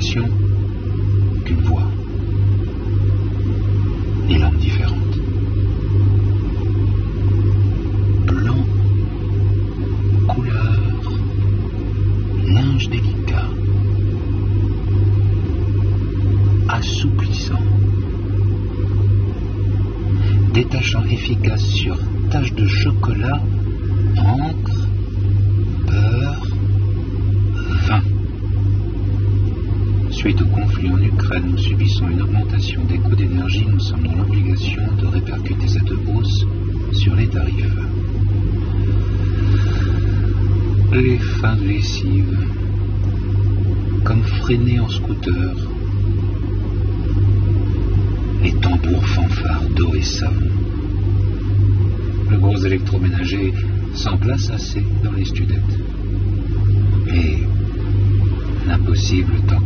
l'impression qu'une voix, des langues différentes. Blanc, couleur, linge délicat, assouplissant, détachant efficace sur taches de chocolat, encre, beurre, vin. Suite au conflit en Ukraine, nous subissons une augmentation des coûts d'énergie. Nous sommes dans l'obligation de répercuter cette hausse sur les tarifs. Les fins de lessive, comme freinés en scooter, les tambours fanfares d'eau et savon. Le gros électroménager s'en place assez dans les studettes. Et l'impossible temps